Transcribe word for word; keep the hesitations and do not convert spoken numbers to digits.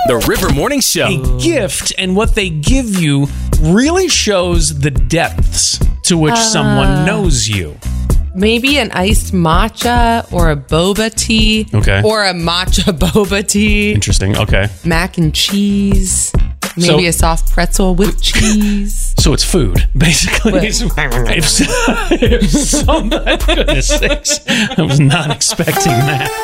The River Morning Show. A gift and what they give you really shows the depths to which Uh, someone knows you. Maybe an iced matcha or a boba tea. Okay. Or a matcha boba tea. Interesting. Okay. Mac and cheese. Maybe So- a soft pretzel with cheese. So it's food, basically. Well- if, if some, goodness sakes, I was not expecting that.